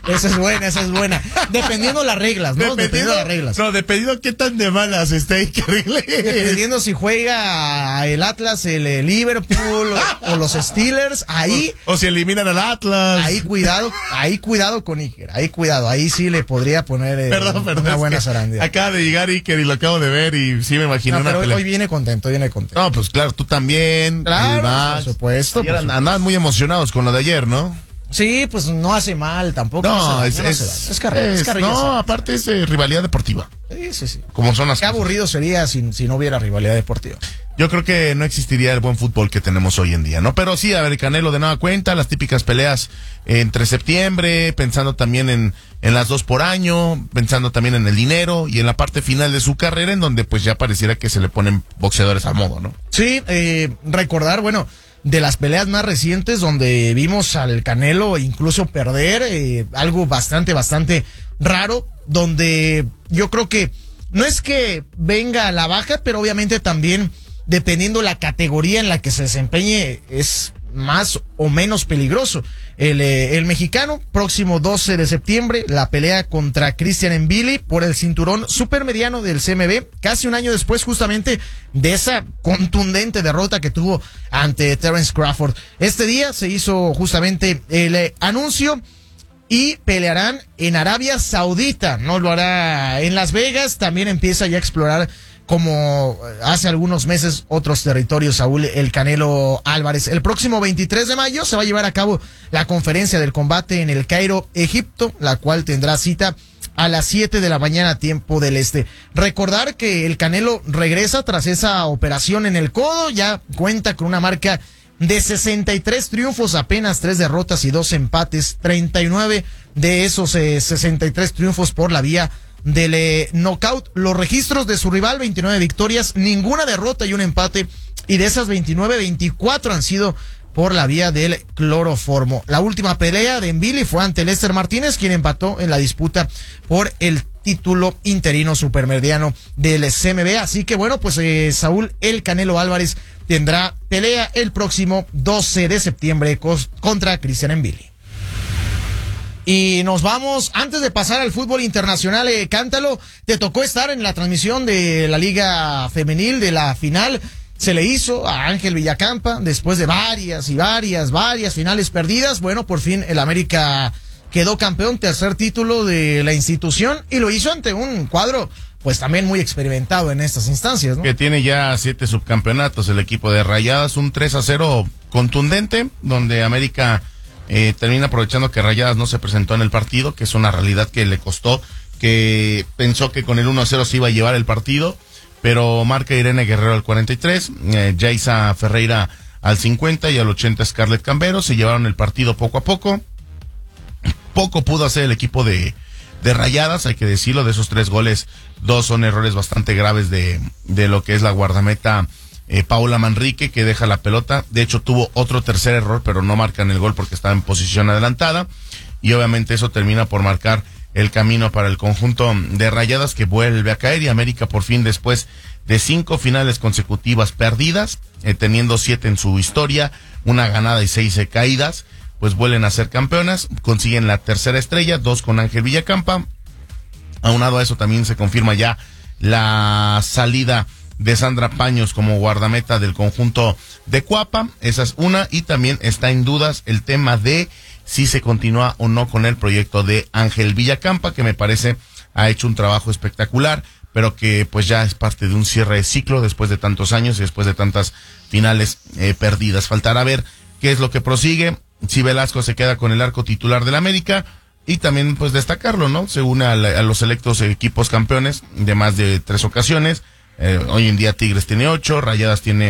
Esa es buena. Dependiendo las reglas, ¿no? Dependiendo las reglas. No, dependiendo qué tan de malas esté increíble. Dependiendo si juega el Atlas, el Liverpool o los Steelers, ahí. O si eliminan al Atlas. Ahí cuidado con Iker. Ahí sí le podría poner perdón, una buena zarandeada. Acaba de llegar Iker y lo acabo de ver y sí me imagino una pelea. Hoy viene contento. No, pues claro, tú también. Claro, por supuesto. Andaban muy emocionados con lo de ayer, ¿no? Sí, pues no hace mal tampoco. No, es carrilla. No, aparte es rivalidad deportiva. Sí. Como son las Qué cosas. aburrido sería si no hubiera rivalidad deportiva. Yo creo que no existiría el buen fútbol que tenemos hoy en día, ¿no? Pero sí, a ver, Canelo de nueva cuenta, las típicas peleas entre septiembre, pensando también en las 2 por año, pensando también en el dinero y en la parte final de su carrera, en donde pues ya pareciera que se le ponen boxeadores a modo, ¿no? Sí, recordar, bueno, de las peleas más recientes donde vimos al Canelo incluso perder, algo bastante raro, donde yo creo que no es que venga a la baja, pero obviamente también dependiendo la categoría en la que se desempeñe es más o menos peligroso. El mexicano, próximo 12 de septiembre, la pelea contra Christian Mbili por el cinturón supermediano del CMB, casi un año después justamente de esa contundente derrota que tuvo ante Terence Crawford. Este día se hizo justamente el anuncio y pelearán en Arabia Saudita, no lo hará en Las Vegas, también empieza ya a explorar como hace algunos meses otros territorios, Saúl el Canelo Álvarez. El próximo 23 de mayo se va a llevar a cabo la conferencia del combate en el Cairo, Egipto, la cual tendrá cita a las 7 de la mañana, tiempo del este. Recordar que el Canelo regresa tras esa operación en el codo, ya cuenta con una marca de 63 triunfos, apenas 3 derrotas y 2 empates, 39 de esos 63 triunfos por la vía del knockout. Los registros de su rival, 29 victorias, ninguna derrota y un empate, y de esas 29, 24 han sido por la vía del cloroformo. La última pelea de Mbili fue ante Lester Martínez, quien empató en la disputa por el título interino supermediano del CMB. Así que bueno, pues Saúl el Canelo Álvarez tendrá pelea el próximo 12 de septiembre contra Christian Mbili. Y nos vamos, antes de pasar al fútbol internacional, Cántalo, te tocó estar en la transmisión de la Liga Femenil de la final. Se le hizo a Ángel Villacampa después de varias finales perdidas. Bueno, por fin el América quedó campeón, tercer título de la institución, y lo hizo ante un cuadro pues también muy experimentado en estas instancias, ¿no? Que tiene ya 7 subcampeonatos el equipo de Rayadas, un 3-0 contundente, donde América termina aprovechando que Rayadas no se presentó en el partido, que es una realidad que le costó, que pensó que con el 1-0 se iba a llevar el partido, pero marca Irene Guerrero al 43, Yaisa Ferreira al 50 y al 80 Scarlett Cambero. Se llevaron el partido poco a poco. Poco pudo hacer el equipo de Rayadas, hay que decirlo. De esos 3 goles, 2 son errores bastante graves de lo que es la guardameta Paula Manrique, que deja la pelota. De hecho tuvo otro tercer error, pero no marcan el gol porque estaba en posición adelantada, y obviamente eso termina por marcar el camino para el conjunto de Rayadas, que vuelve a caer, y América por fin, después de 5 finales consecutivas perdidas, teniendo 7 en su historia, una ganada y 6 caídas, pues vuelven a ser campeonas, consiguen la tercera estrella, 2 con Ángel Villacampa. Aunado a eso también se confirma ya la salida de Sandra Paños como guardameta del conjunto de Cuapa. Esa es una, y también está en dudas el tema de si se continúa o no con el proyecto de Ángel Villacampa, que me parece ha hecho un trabajo espectacular, pero que pues ya es parte de un cierre de ciclo después de tantos años y después de tantas finales perdidas. Faltará ver qué es lo que prosigue, si Velasco se queda con el arco titular del América, y también pues destacarlo, ¿no? Se une a los selectos equipos campeones de más de 3 ocasiones. Hoy en día Tigres tiene 8, Rayadas tiene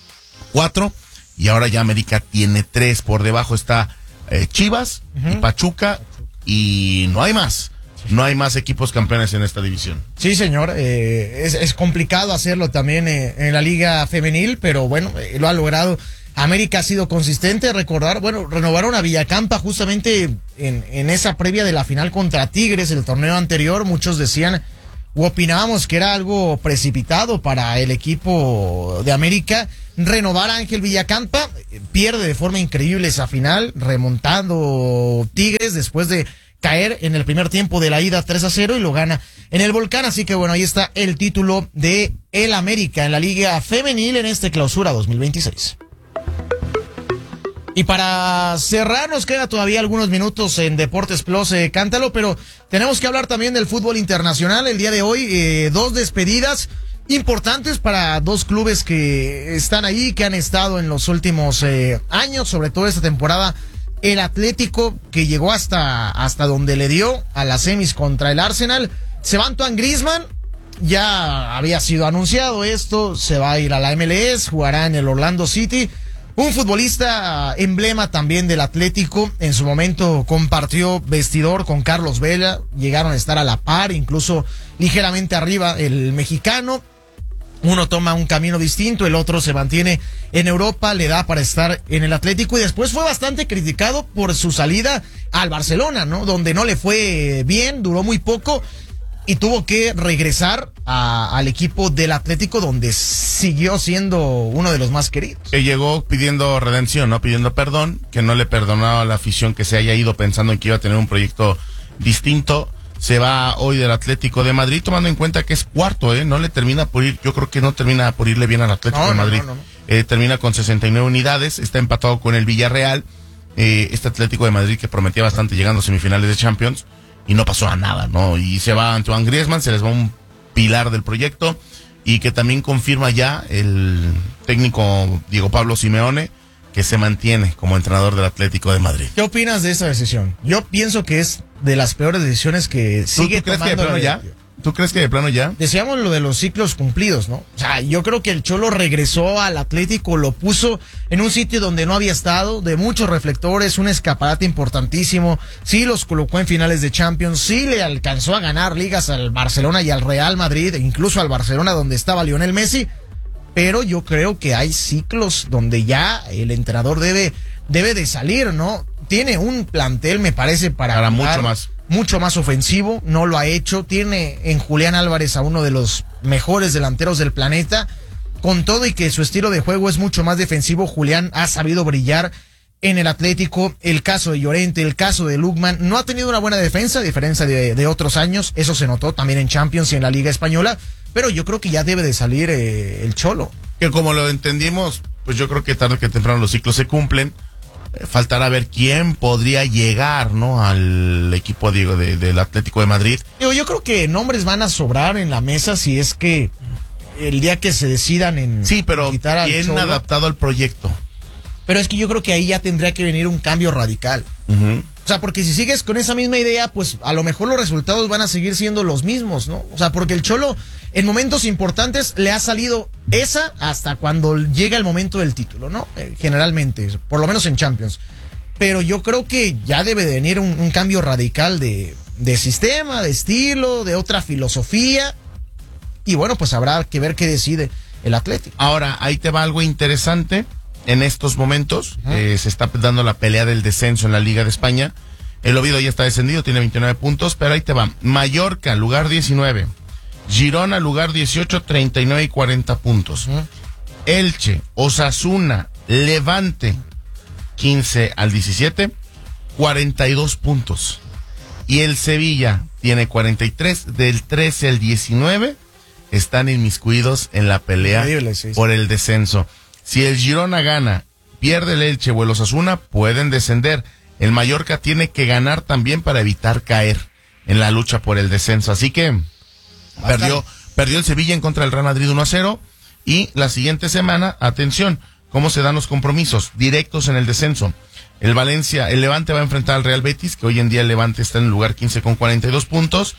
4, y ahora ya América tiene 3. Por debajo está Chivas y Pachuca, y no hay más. No hay más equipos campeones en esta división. Sí, señor. Es complicado hacerlo también en la Liga Femenil, pero bueno, lo ha logrado. América ha sido consistente. Recordar, bueno, renovaron a Villacampa justamente en esa previa de la final contra Tigres, el torneo anterior. Muchos decían u opinábamos que era algo precipitado para el equipo de América. renovar a Ángel Villacampa. Pierde de forma increíble esa final, remontando Tigres después de caer en el primer tiempo de la ida 3-0 y lo gana en el Volcán. Así que bueno, ahí está el título de el América en la Liga Femenil en este Clausura 2026. Y para cerrar, nos queda todavía algunos minutos en Deportes Plus, Cántalo, pero tenemos que hablar también del fútbol internacional. El día de hoy, dos despedidas importantes para dos clubes que están ahí, que han estado en los últimos años, sobre todo esta temporada. El Atlético, que llegó hasta donde le dio a las semis contra el Arsenal. Se va Antoine Griezmann, ya había sido anunciado esto, se va a ir a la MLS, jugará en el Orlando City. Un futbolista emblema también del Atlético, en su momento compartió vestidor con Carlos Vela, llegaron a estar a la par, incluso ligeramente arriba el mexicano. Uno toma un camino distinto, el otro se mantiene en Europa, le da para estar en el Atlético y después fue bastante criticado por su salida al Barcelona, ¿no? Donde no le fue bien, duró muy poco y tuvo que regresar al equipo del Atlético, donde siguió siendo uno de los más queridos. Llegó pidiendo redención, ¿no? Pidiendo perdón, que no le perdonaba a la afición que se haya ido pensando en que iba a tener un proyecto distinto. Se va hoy del Atlético de Madrid, tomando en cuenta que es cuarto, no le termina por ir, yo creo que no termina por irle bien al Atlético de Madrid. No. Termina con 69 unidades, está empatado con el Villarreal, este Atlético de Madrid que prometía bastante llegando a semifinales de Champions, y no pasó a nada, ¿no? Y se va Antoine Griezmann, se les va un pilar del proyecto, y que también confirma ya el técnico Diego Pablo Simeone, que se mantiene como entrenador del Atlético de Madrid. ¿Qué opinas de esta decisión? Yo pienso que es de las peores decisiones que sigue tomando. ¿Tú crees que de plano ya? ¿Tú crees que de plano ya? Decíamos lo de los ciclos cumplidos, ¿no? O sea, yo creo que el Cholo regresó al Atlético, lo puso en un sitio donde no había estado, de muchos reflectores, un escaparate importantísimo. Sí los colocó en finales de Champions, sí le alcanzó a ganar ligas al Barcelona y al Real Madrid, e incluso al Barcelona donde estaba Lionel Messi. Pero yo creo que hay ciclos donde ya el entrenador debe de salir, ¿no? Tiene un plantel, me parece, para mucho más ofensivo, no lo ha hecho. Tiene en Julián Álvarez a uno de los mejores delanteros del planeta. Con todo y que su estilo de juego es mucho más defensivo, Julián ha sabido brillar en el Atlético. El caso de Llorente, el caso de Lukman, no ha tenido una buena defensa, a diferencia de otros años. Eso se notó también en Champions y en la Liga Española. Pero yo creo que ya debe de salir el Cholo. Que como lo entendimos, pues yo creo que tarde que temprano los ciclos se cumplen. Faltará ver quién podría llegar, ¿no? Al equipo, digo, del Atlético de Madrid. Yo creo que nombres van a sobrar en la mesa si es que el día que se decidan en sí, pero quitar al ¿quién Cholo, adaptado al proyecto? Pero es que yo creo que ahí ya tendría que venir un cambio radical. O sea, porque si sigues con esa misma idea, pues a lo mejor los resultados van a seguir siendo los mismos, ¿no? O sea, porque el Cholo en momentos importantes le ha salido esa hasta cuando llega el momento del título, ¿no? Generalmente, por lo menos en Champions. Pero yo creo que ya debe de venir un cambio radical de sistema, de estilo, de otra filosofía. Y bueno, pues habrá que ver qué decide el Atlético. Ahora, ahí te va algo interesante. En estos momentos se está dando la pelea del descenso en la Liga de España. El Oviedo ya está descendido, tiene 29 puntos, pero ahí te va. Mallorca, lugar 19. Girona, lugar 18, 39 y 40 puntos. Elche, Osasuna, Levante, 15 al 17, 42 puntos. Y el Sevilla tiene 43, del 13 al 19, están inmiscuidos en la pelea por el descenso. Si el Girona gana, pierde el Elche o el Osasuna, pueden descender. El Mallorca tiene que ganar también para evitar caer en la lucha por el descenso. Así que perdió el Sevilla en contra del Real Madrid 1-0. Y la siguiente semana, atención, cómo se dan los compromisos directos en el descenso. El Levante va a enfrentar al Real Betis, que hoy en día el Levante está en el lugar 15 con 42 puntos.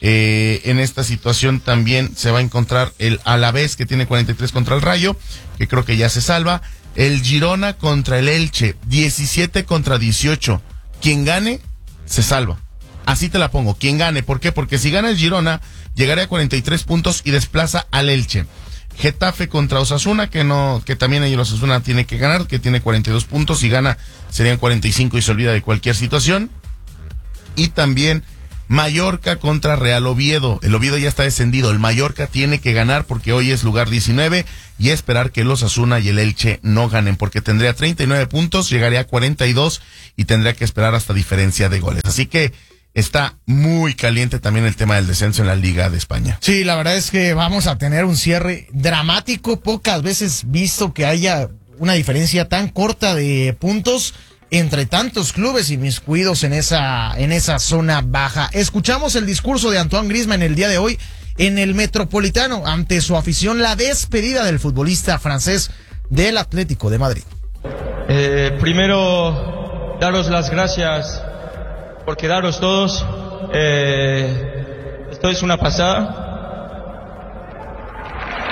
En esta situación también se va a encontrar el Alavés, que tiene 43 contra el Rayo, que creo que ya se salva. El Girona contra el Elche, 17 contra 18. Quien gane, se salva. Así te la pongo, quien gane. ¿Por qué? Porque si gana el Girona, llegaría a 43 puntos y desplaza al Elche. Getafe contra Osasuna, que también el Osasuna tiene que ganar, que tiene 42 puntos. Si gana, serían 45 y se olvida de cualquier situación. Y también Mallorca contra Real Oviedo. El Oviedo ya está descendido. El Mallorca tiene que ganar porque hoy es lugar 19 y esperar que el Osasuna y el Elche no ganen porque tendría 39 puntos, llegaría a 42 y tendría que esperar hasta diferencia de goles. Así que está muy caliente también el tema del descenso en la Liga de España. Sí, la verdad es que vamos a tener un cierre dramático. Pocas veces visto que haya una diferencia tan corta de puntos entre tantos clubes inmiscuidos en esa zona baja. Escuchamos el discurso de Antoine Griezmann el día de hoy en el Metropolitano ante su afición, la despedida del futbolista francés del Atlético de Madrid. Primero, daros las gracias por quedaros todos. Esto es una pasada.